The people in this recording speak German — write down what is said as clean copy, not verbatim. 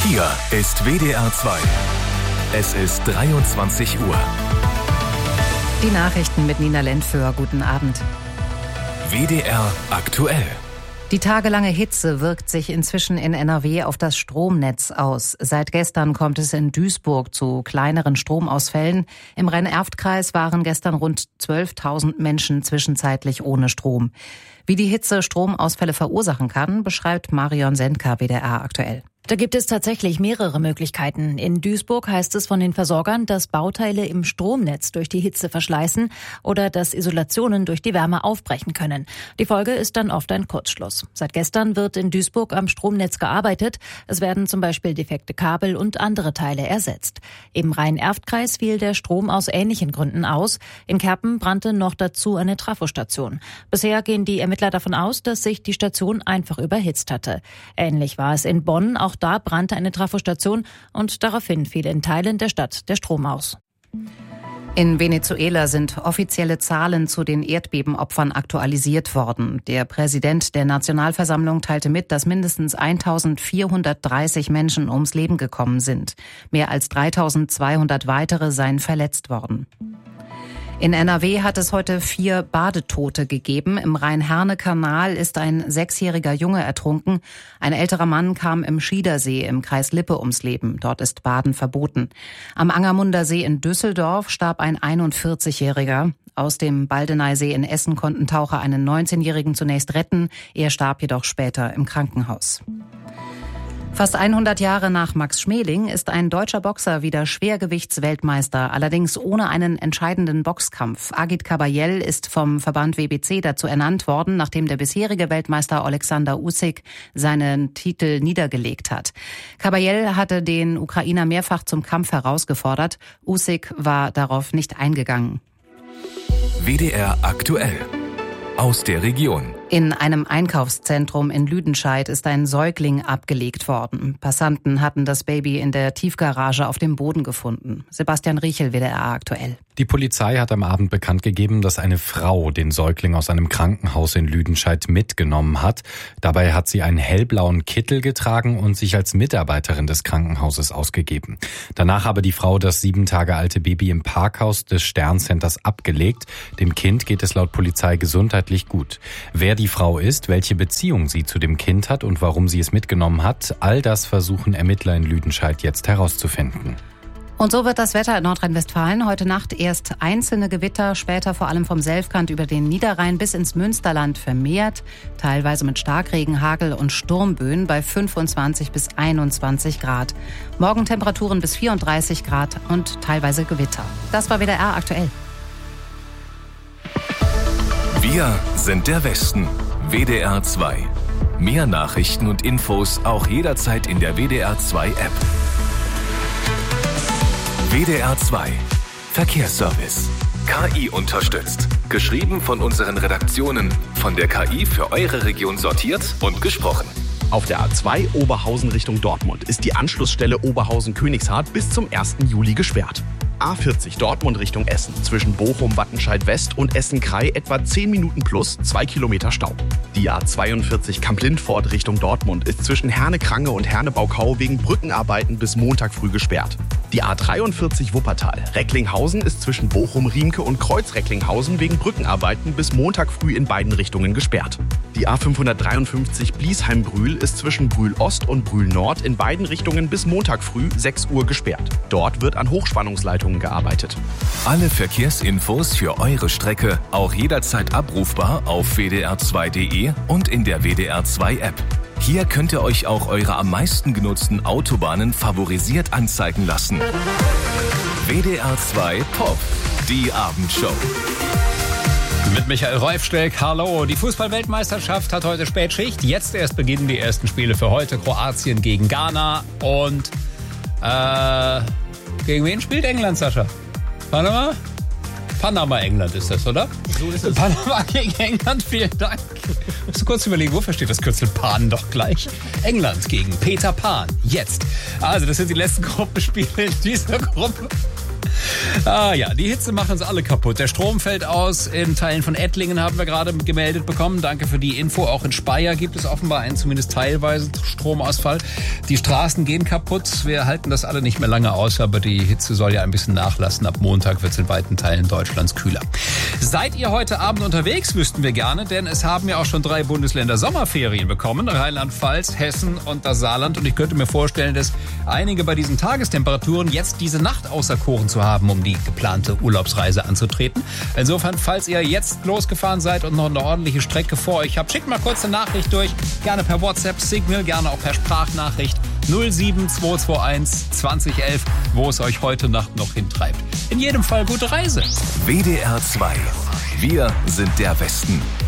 Hier ist WDR 2. Es ist 23 Uhr. Die Nachrichten mit Nina Lentföhr. Guten Abend. WDR aktuell. Die tagelange Hitze wirkt sich inzwischen in NRW auf das Stromnetz aus. Seit gestern kommt es in Duisburg zu kleineren Stromausfällen. Im Rhein-Erft-Kreis waren gestern rund 12.000 Menschen zwischenzeitlich ohne Strom. Wie die Hitze Stromausfälle verursachen kann, beschreibt Marion Sendka, WDR aktuell. Da gibt es tatsächlich mehrere Möglichkeiten. In Duisburg heißt es von den Versorgern, dass Bauteile im Stromnetz durch die Hitze verschleißen oder dass Isolationen durch die Wärme aufbrechen können. Die Folge ist dann oft ein Kurzschluss. Seit gestern wird in Duisburg am Stromnetz gearbeitet. Es werden zum Beispiel defekte Kabel und andere Teile ersetzt. Im Rhein-Erft-Kreis fiel der Strom aus ähnlichen Gründen aus. In Kerpen brannte noch dazu eine Trafostation. Bisher gehen die Ermittler davon aus, dass sich die Station einfach überhitzt hatte. Ähnlich war es in Bonn. Auch da brannte eine Trafostation und daraufhin fiel in Teilen der Stadt der Strom aus. In Venezuela sind offizielle Zahlen zu den Erdbebenopfern aktualisiert worden. Der Präsident der Nationalversammlung teilte mit, dass mindestens 1.430 Menschen ums Leben gekommen sind. Mehr als 3.200 weitere seien verletzt worden. In NRW hat es heute 4 Badetote gegeben. Im Rhein-Herne-Kanal ist ein 6-jähriger Junge ertrunken. Ein älterer Mann kam im Schiedersee im Kreis Lippe ums Leben. Dort ist Baden verboten. Am Angermunder See in Düsseldorf starb ein 41-Jähriger. Aus dem Baldeneysee in Essen konnten Taucher einen 19-Jährigen zunächst retten. Er starb jedoch später im Krankenhaus. Fast 100 Jahre nach Max Schmeling ist ein deutscher Boxer wieder Schwergewichtsweltmeister, allerdings ohne einen entscheidenden Boxkampf. Agit Kabayel ist vom Verband WBC dazu ernannt worden, nachdem der bisherige Weltmeister Alexander Usyk seinen Titel niedergelegt hat. Kabayel hatte den Ukrainer mehrfach zum Kampf herausgefordert. Usyk war darauf nicht eingegangen. WDR aktuell. Aus der Region. In einem Einkaufszentrum in Lüdenscheid ist ein Säugling abgelegt worden. Passanten hatten das Baby in der Tiefgarage auf dem Boden gefunden. Sebastian Riechel, WDR aktuell. Die Polizei hat am Abend bekannt gegeben, dass eine Frau den Säugling aus einem Krankenhaus in Lüdenscheid mitgenommen hat. Dabei hat sie einen hellblauen Kittel getragen und sich als Mitarbeiterin des Krankenhauses ausgegeben. Danach habe die Frau das 7 Tage alte Baby im Parkhaus des Sterncenters abgelegt. Dem Kind geht es laut Polizei gesundheitlich gut. Wer die Frau ist, welche Beziehung sie zu dem Kind hat und warum sie es mitgenommen hat, all das versuchen Ermittler in Lüdenscheid jetzt herauszufinden. Und so wird das Wetter in Nordrhein-Westfalen. Heute Nacht erst einzelne Gewitter, später vor allem vom Selfkant über den Niederrhein bis ins Münsterland vermehrt. Teilweise mit Starkregen, Hagel und Sturmböen bei 25 bis 21 Grad. Morgen Temperaturen bis 34 Grad und teilweise Gewitter. Das war WDR aktuell. Wir sind der Westen. WDR 2. Mehr Nachrichten und Infos auch jederzeit in der WDR 2 App. WDR 2. Verkehrsservice. KI unterstützt. Geschrieben von unseren Redaktionen. Von der KI für eure Region sortiert und gesprochen. Auf der A2 Oberhausen Richtung Dortmund ist die Anschlussstelle Oberhausen-Königshardt bis zum 1. Juli gesperrt. A40 Dortmund Richtung Essen. Zwischen Bochum, Wattenscheid West und Essen-Krei etwa 10 Minuten plus 2 Kilometer Stau. Die A42 Kamp-Lindfort Richtung Dortmund ist zwischen Herne-Krange und Herne-Baukau wegen Brückenarbeiten bis Montag früh gesperrt. Die A43 Wuppertal Recklinghausen ist zwischen Bochum-Riemke und Kreuz-Recklinghausen wegen Brückenarbeiten bis Montag früh in beiden Richtungen gesperrt. Die A553 Bliesheim-Brühl ist zwischen Brühl-Ost und Brühl-Nord in beiden Richtungen bis Montag früh 6 Uhr gesperrt. Dort wird an Hochspannungsleitungen gearbeitet. Alle Verkehrsinfos für eure Strecke auch jederzeit abrufbar auf wdr2.de und in der WDR 2 App. Hier könnt ihr euch auch eure am meisten genutzten Autobahnen favorisiert anzeigen lassen. WDR 2 Pop, die Abendshow. Mit Michael Reufsteck, hallo. Die Fußball-Weltmeisterschaft hat heute Spätschicht. Jetzt erst beginnen die ersten Spiele für heute. Kroatien gegen Ghana und gegen wen spielt England, Sascha? Panama? Panama, England ist das, oder? So ist es. Panama gegen England, vielen Dank. Musst du kurz überlegen, wofür steht das Kürzel Pan doch gleich? England gegen Peter Pan, jetzt. Also, das sind die letzten Gruppenspiele in dieser Gruppe. Ja, die Hitze macht uns alle kaputt. Der Strom fällt aus. In Teilen von Ettlingen haben wir gerade gemeldet bekommen. Danke für die Info. Auch in Speyer gibt es offenbar einen zumindest teilweise Stromausfall. Die Straßen gehen kaputt. Wir halten das alle nicht mehr lange aus, aber die Hitze soll ja ein bisschen nachlassen. Ab Montag wird es in weiten Teilen Deutschlands kühler. Seid ihr heute Abend unterwegs, wüssten wir gerne, denn es haben ja auch schon 3 Bundesländer Sommerferien bekommen. Rheinland-Pfalz, Hessen und das Saarland. Und ich könnte mir vorstellen, dass einige bei diesen Tagestemperaturen jetzt diese Nacht auserkoren zu haben, um die geplante Urlaubsreise anzutreten. Insofern, falls ihr jetzt losgefahren seid und noch eine ordentliche Strecke vor euch habt, schickt mal kurz eine Nachricht durch. Gerne per WhatsApp, Signal, gerne auch per Sprachnachricht 07221 2011, wo es euch heute Nacht noch hintreibt. In jedem Fall gute Reise. WDR 2. Wir sind der Westen.